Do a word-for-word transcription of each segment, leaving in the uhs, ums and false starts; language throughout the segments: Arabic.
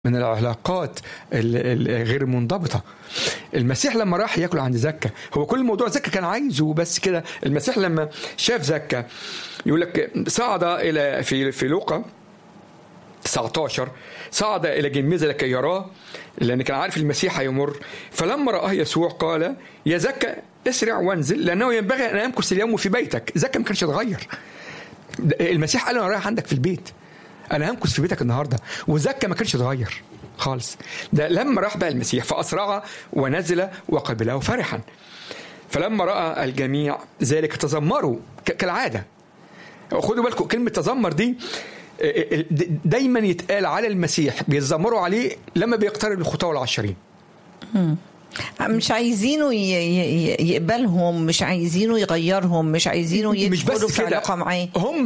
من العلاقات الغير منضبطة. المسيح لما راح ياكل عند زكا، هو كل الموضوع زكا كان عايزه بس كده. المسيح لما شاف زكا يقول لك صعد إلى في في لوقا تسعة عشر، صعد إلى جميزة لكي يراه، لأن كان عارف المسيح هيمر. فلما رآه يسوع قال يا زكا اسرع وانزل، لأنه ينبغي أن أمكث اليوم في بيتك. زكا ما كانش يتغير. المسيح قال أنا رايح عندك في البيت، أنا همكث في بيتك النهاردة. وزكا ما كانش يتغير خالص. ده لما راح بقى المسيح فأسرع ونزل وقبله فرحا. فلما رأى الجميع ذلك تذمروا كالعادة. خدوا بالكم كلمة تذمر دي دايما يتقال على المسيح، بيتذمروا عليه لما بيقترب الخطاة والعشرين. مش عايزينه يقبلهم، مش عايزينه يغيرهم، مش عايزينه يدخلوا في علاقة معاه.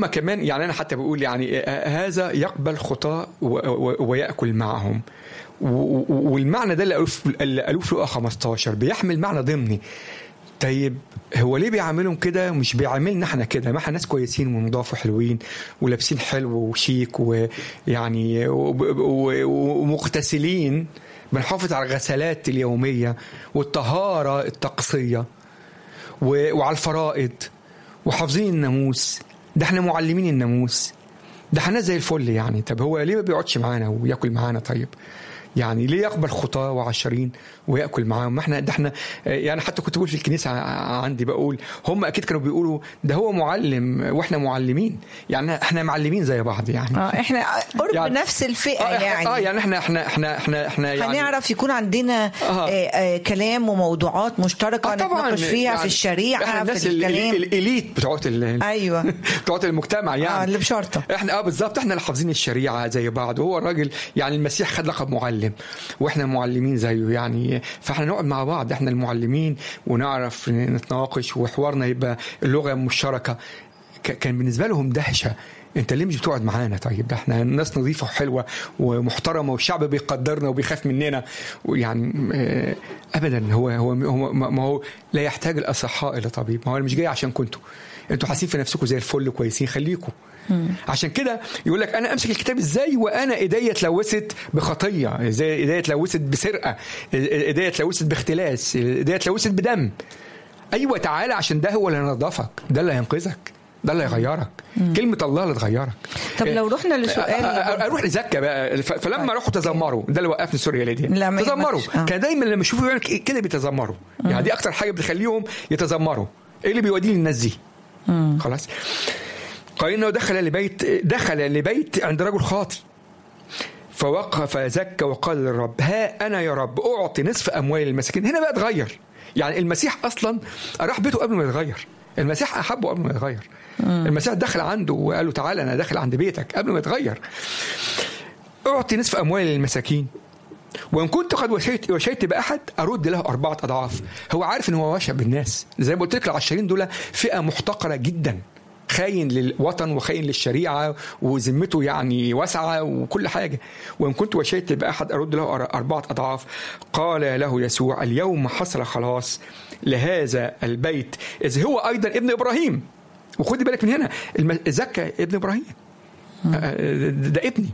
اه احنا قرب يعني نفس الفئة آه يعني. اه يعني احنا احنا احنا احنا احنا يعني هنعرف يكون عندنا آه. آه آه كلام وموضوعات مشتركة آه نتناقش فيها يعني في الشريعة في الكلام. الإليت بتوعت ايوه بتوعت المجتمع يعني. اه اللي بشرطة احنا اه بالظبط احنا اللي حافظين الشريعة زي بعض. وهو الراجل يعني المسيح خد لقب معلم واحنا معلمين زيه يعني. فاحنا نقعد مع بعض احنا المعلمين ونعرف نتناقش وحوارنا يبقى اللغة مشتركة. كان بالنسبة لهم دهشة، انت ليه مش بتقعد معانا؟ طيب ده احنا ناس نظيفة وحلوة ومحترمة والشعب بيقدرنا وبيخاف مننا يعني. ابدا هو هو ما هو لا يحتاج الاصحاء الى طبيب. ما هو مش جاي عشان كنتوا انتوا حاسين في نفسكم زي الفل كويسين، خليكم. عشان كده يقول لك انا امسك الكتاب ازاي وانا ايديا اتلوثت بخطيه، ازاي ايديا اتلوثت بسرقه، ايديا اتلوثت باختلاس، ايديا اتلوثت بدم. ايوه تعالى عشان ده هو اللي هينضفك، ده اللي هينقذك، ده اللي هيغيرك. كلمه الله اللي تغيرك. طب لو رحنا لسؤال اروح لزكا بقى. فلما راحوا تذمروا، ده اللي وقفني سوريا ليه دي تذمروا. آه. كان دايما لما يشوفوا كده بيتذمروا يعني. دي اكتر حاجه بتخليهم يتذمروا. ايه اللي بيوديني الناس دي؟ مم. خلاص. قال إنه دخل لبيت دخل لبيت عند رجل خاطي فوقف زكا وقال للرب ها أنا يا رب أعطي نصف أموال المساكين. هنا بقى اتغير يعني. المسيح أصلا راح بيته قبل ما يتغير. المسيح أحبه قبل ما يتغير. المسيح دخل عنده وقال له تعالى أنا داخل عند بيتك قبل ما يتغير. أعطي نصف أموال المساكين وإن كنت قد وشيت, وشيت بأحد أرد له أربعة أضعاف. هو عارف إن هو وشى بالناس. زي ما قلت لك العشرين دول فئة محتقرة جدا، خاين للوطن وخاين للشريعة وذمته يعني واسعة وكل حاجة. وإن كنت وشيت بأحد أرد له أربعة أضعاف. قال له يسوع اليوم حصل خلاص لهذا البيت إذ هو أيضا ابن إبراهيم. وخدي بالك من هنا زكا ابن إبراهيم، ده ابني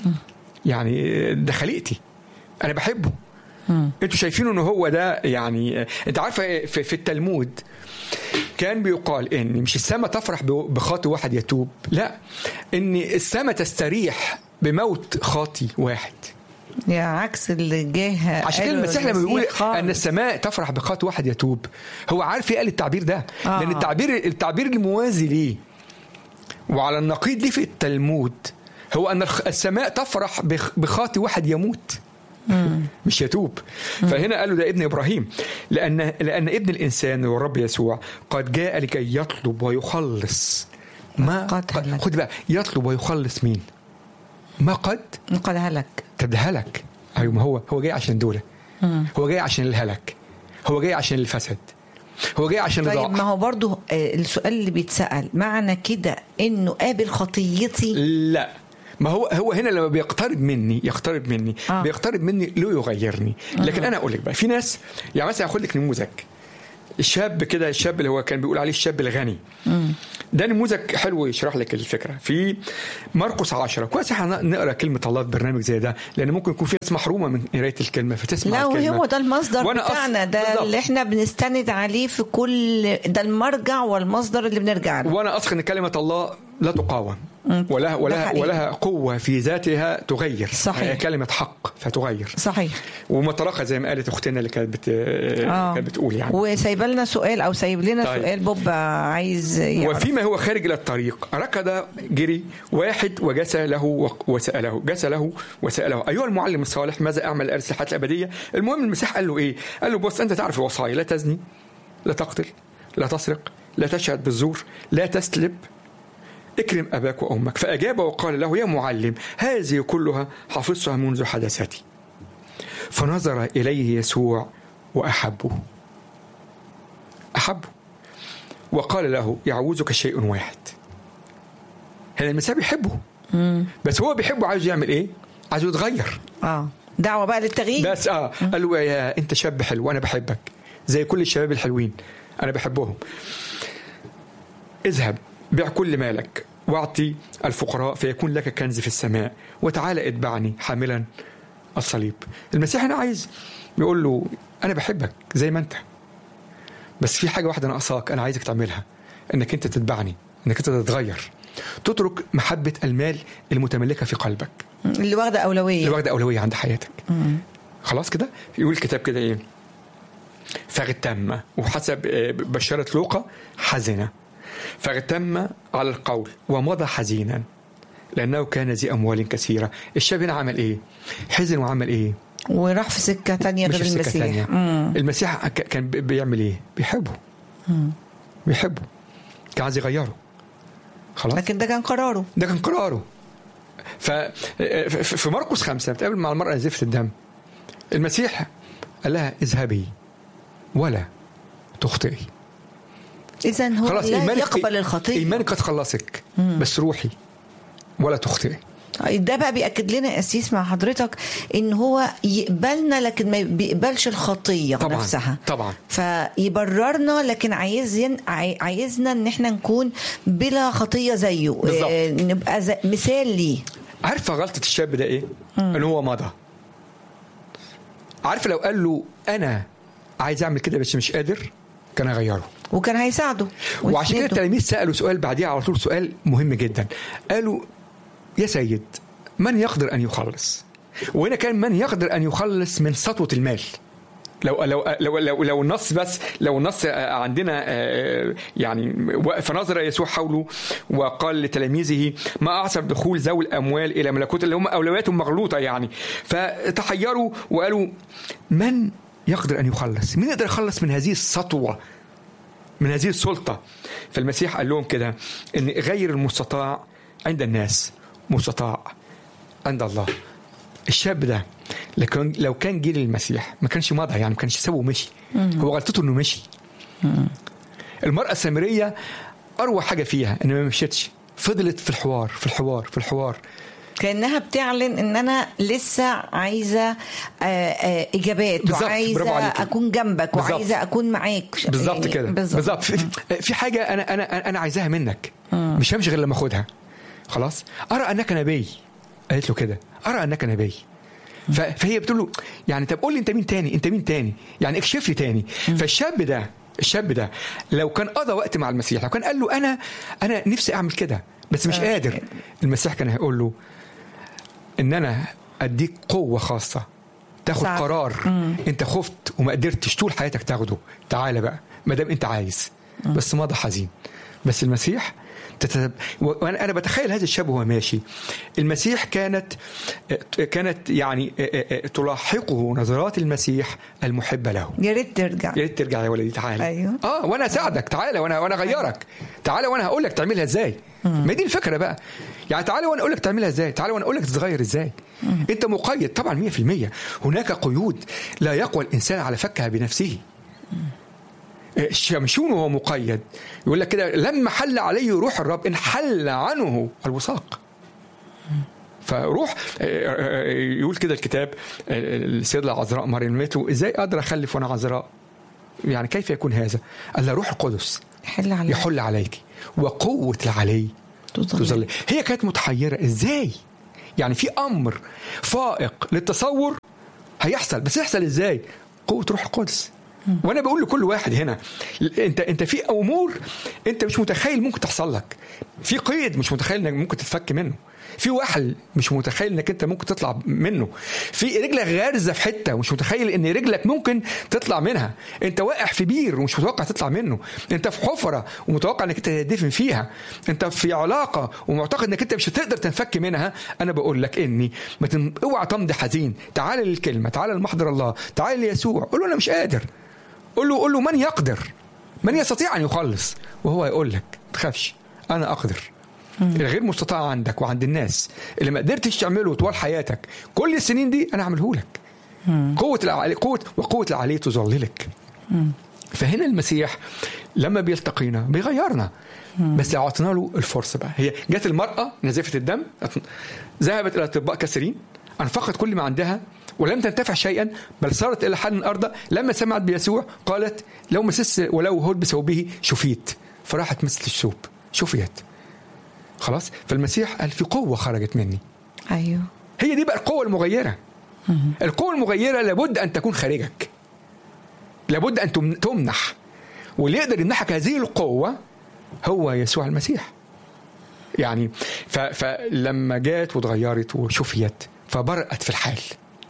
يعني، ده خليقتي، أنا بحبه. انتوا شايفينه انه هو ده يعني. انت عارفه في, في التلمود كان بيقال ان مش السماء تفرح بخاطئ واحد يتوب، لا، ان السماء تستريح بموت خاطي واحد. يا عكس اللي جه. عشان كده المسيح لما بيقول ان السماء تفرح بخاطئ واحد يتوب، هو عارف ايه قال التعبير ده. آه. لان التعبير التعبير الموازي ليه وعلى النقيض ليه في التلمود هو ان السماء تفرح بخاطئ واحد يموت مش يتوب. فهنا قالوا ده ابن إبراهيم لأن لأن ابن الإنسان والرب يسوع قد جاء لكي يطلب ويخلص ما قد. خد بقى يطلب ويخلص مين؟ ما قد قد هلك. طب ده هلك. أيوة ما هو هو جاي عشان دولة. هو جاي عشان الهلك، هو جاي عشان الفسد، هو جاي عشان طيب الضعف. ما هو برضو السؤال اللي بيتسأل معنى كده إنه قابل خطيتي؟ لا، ما هو هو هنا لما بيقترب مني يقترب مني آه. بيقترب مني لو يغيرني. لكن آه. انا اقول لك بقى في ناس يعني مثلا اخد لك نموذج الشاب كده، الشاب اللي هو كان بيقول عليه الشاب الغني. مم. ده نموذج حلو يشرح لك الفكره في مرقس عشرة. كويس احنا نقرا كلمه الله في برنامج زي ده، لان ممكن يكون في ناس محرومه من قرايه الكلمه فتسمع لا الكلمه. لا هو ده المصدر بتاعنا، ده بالضبط اللي احنا بنستند عليه في كل ده، المرجع والمصدر اللي بنرجع له. وانا اثق ان كلمه الله لا تقاوم ولها ولها ولها قوه في ذاتها تغير. صحيح. كلمه حق فتغير. صحيح. ومطرقه زي ما قالت اختنا اللي كانت بت... آه. كانت بتقول يعني. وسايب لنا سؤال او سايب لنا طيب. سؤال بوب عايز يعرف. وفيما هو خارج الى الطريق ركض جري واحد وجس له وساله جس له وساله ايها المعلم الصالح ماذا اعمل ارث الحياه الابديه؟ المهم المسيح قال له ايه؟ قال له بص انت تعرف الوصايا، لا تزني، لا تقتل، لا تسرق، لا تشهد بالزور، لا تسلب، اكرم أباك وأمك. فأجاب وقال له يا معلم هذه كلها حفظتها منذ حدثتي. فنظر إليه يسوع وأحبه أحبه وقال له يعوزك شيء واحد. هنا المسيح بيحبه مم. بس هو بيحبه عايز يعمل إيه؟ عايز يتغير. آه دعوة بقى للتغيير. بس آه مم. قال له يا أنت شاب حلو وأنا بحبك زي كل الشباب الحلوين أنا بحبهم. اذهب بيع كل مالك واعطي الفقراء فيكون لك كنز في السماء وتعالى اتبعني حاملا الصليب. المسيح أنا عايز يقول له أنا بحبك زي ما أنت، بس في حاجة واحدة ناقصاك أنا عايزك تعملها، إنك أنت تتبعني، إنك أنت تتغير، تترك محبة المال المتملكة في قلبك اللي واخدة أولوية اللي واخدة أولوية عند حياتك. مم. خلاص كده. يقول الكتاب كده إيه؟ فاغتم، وحسب بشارة لوقا حزنة، فاغتم على القول ومضى حزينا لأنه كان ذي أموال كثيرة. الشاب هنا عمل إيه؟ حزن وعمل إيه؟ وراح في سكة تانية غير المسيح. تانية. المسيح كان بيعمل إيه؟ بيحبه مم. بيحبه، كان عايز يغيره. خلاص. لكن ده كان قراره ده كان قراره. ففي مرقس خمسة بتقابل مع المرأة زفت الدم، المسيح قال لها اذهبي ولا تخطئي. إذن هو لا يقبل الخطيئة. إيمانك قد خلصك مم. بس روحي ولا تخطئي. ده بقى بيأكد لنا يا أسيس مع حضرتك إن هو يقبلنا لكن ما بيقبلش الخطية طبعًا نفسها. طبعا فيبررنا لكن عايزين عايزنا إن احنا نكون بلا خطية زيه. بالزبط. نبقى زي مثال ليه. عارفة غلطة الشاب ده إيه؟ مم. إن هو مضى. عارفة لو قال له أنا عايز أعمل كده بس مش قادر كان هيغيره وكان هيساعده. وعشان كده التلاميذ سألوا سؤال بعديها على طول، سؤال مهم جدا. قالوا يا سيد من يقدر أن يخلص؟ وهنا كان من يقدر أن يخلص من سطوة المال. لو لو لو لو, لو النص بس لو النص عندنا يعني فنظر يسوع حوله وقال لتلاميذه ما أعسر دخول ذوي الأموال إلى ملكوت، اللي هم أولوياتهم مغلوطة يعني. فتحيروا وقالوا من يقدر أن يخلص؟ مين يقدر يخلص من هذه السطوة، من هذه السلطة؟ فالمسيح قال لهم كده إن غير المستطاع عند الناس مستطاع عند الله. الشاب ده لكن لو كان جيل المسيح ما كانش مضى، يعني ما كانش سوى مشي. هو غلطته انه مشي. المرأة السامرية اروع حاجة فيها انه ما مشيتش، فضلت في الحوار في الحوار في الحوار كأنها بتعلن ان انا لسه عايزة اجابات وعايزة اكون جنبك بالزبط. وعايزة اكون معاك بالظبط كده بالظبط. في, في حاجة انا انا انا عايزاها منك مم. مش همشي غير لما اخدها. خلاص. ارى انك نبي، قالت له كده ارى انك نبي. فهي بتقول له يعني طب قول لي انت مين تاني، انت مين تاني يعني اكشف لي تاني. فالشاب ده الشاب ده لو كان قضى وقت مع المسيح، لو كان قال له انا انا نفسي اعمل كده بس مش قادر، المسيح كان هيقول له ان انا اديك قوة خاصة تاخد صعب. قرار مم. انت خفت وما قدرتش طول حياتك تاخده، تعالى بقى ما دام انت عايز. مم. بس ماضي حزين. بس المسيح تتب... وانا انا بتخيل هذا الشاب وهو ماشي، المسيح كانت كانت يعني تلاحقه نظرات المسيح المحبه له. يا ريت ترجع يا ريت ترجع يا ولدي تعالى. أيوه. اه وانا اساعدك، تعالى وانا وانا اغيرك، تعالى وانا هقول لك تعملها ازاي. ما دي الفكره بقى، يعني تعالى وانا اقول لك تعملها ازاي، تعالى وانا اقول لك تتغير ازاي. مم. انت مقيد طبعا مية في المية. هناك قيود لا يقوى الانسان على فكها بنفسه. مم. شمشون وهو مقيد، يقول لك كده لما حل عليه روح الرب انحل عنه الوثاق. فروح يقول كده الكتاب السيدة العذراء مريم قالت له ازاي اقدر اخلف وانا عذراء؟ يعني كيف يكون هذا؟ قال روح القدس يحل عليك, يحل عليك وقوة العلي تظل. هي كانت متحيرة ازاي؟ يعني في امر فائق للتصور هيحصل، بس يحصل ازاي؟ قوة روح القدس. وانا بقول لكل واحد هنا انت انت في امور انت مش متخيل ممكن تحصل لك، في قيد مش متخيل انك ممكن تتفك منه، في وحل مش متخيل انك انت ممكن تطلع منه، في رجلك غارزه في حته ومش متخيل ان رجلك ممكن تطلع منها، انت واقع في بير ومش متوقع تطلع منه، انت في حفره ومتوقع انك انت تدفن فيها، انت في علاقه ومعتقد انك انت مش هتقدر تنفك منها. انا بقول لك اني ما تن... اوعى تمضي حزين، تعال للكلمه، تعال لمحضر الله، تعال ليسوع، قول له انا مش قادر، قول له قول له من يقدر، من يستطيع ان يخلص، وهو يقول لك ما تخافش انا اقدر. الغير مستطاع عندك وعند الناس اللي ما قدرتش تعمله طوال حياتك كل السنين دي انا هعمله لك. قوه العلي قوه وقوه العلي تظللك. فهنا المسيح لما بيلتقينا بيغيرنا، بس اعطينا له الفرصه بقى. هي جت المراه نزيفه الدم، ذهبت الى اطباء كثيرين، انفقت كل ما عندها ولم تنتفع شيئا، بل صارت الى حد الارض. لما سمعت بيسوع قالت لو مسس ولو هود بثوبه شفيت، فراحت مثل الثوب شفيت خلاص. فالمسيح قال في قوه خرجت مني. ايوه هي دي بقى القوه المغيره. القوه المغيره لابد ان تكون خارجك، لابد ان تمنح، واللي يقدر يمنحك هذه القوه هو يسوع المسيح. يعني فلما جات وتغيرت وشفيت فبرأت في الحال،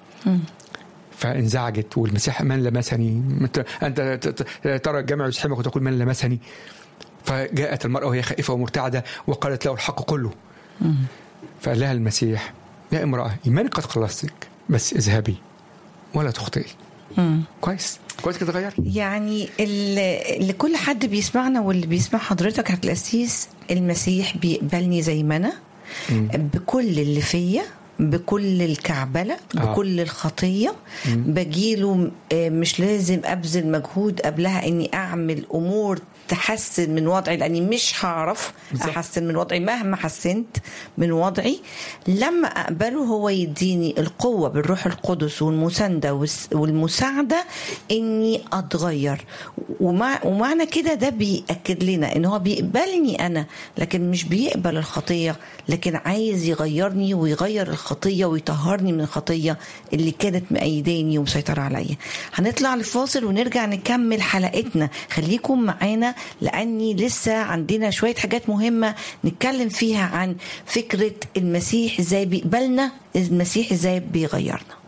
فانزعجت، والمسيح من لمسني، انت ترى الجمع يزحمك وتقول من لمسني. فجاءت المرأة وهي خائفة ومرتعدة وقالت له الحق كله. فقال لها المسيح يا امرأة إيمانك قد خلصتك، بس اذهبي ولا تخطئي. كويس كويس كده غير. يعني اللي كل حد بيسمعنا واللي بيسمع حضرتك هتلاقيس المسيح بيقبلني زي ما أنا، بكل اللي فيا، بكل الكعبلة، بكل الخطية. بجيله مش لازم أبذل مجهود قبلها إني أعمل أمور تحسن من وضعي، لأني مش هعرف أحسن من وضعي مهما حسنت من وضعي. لما أقبله هو يديني القوة بالروح القدس والمساندة والمساعدة إني أتغير. ومع ومعنى كده ده بيأكد لنا إن هو بيقبلني أنا، لكن مش بيقبل الخطية، لكن عايز يغيرني ويغير الخطية ويطهرني من الخطية اللي كانت مأيداني ومسيطرة عليا. هنطلع لفاصل ونرجع نكمل حلقتنا. خليكم معانا لأني لسه عندنا شوية حاجات مهمة نتكلم فيها عن فكرة المسيح ازاي بيقبلنا، المسيح ازاي بيغيرنا.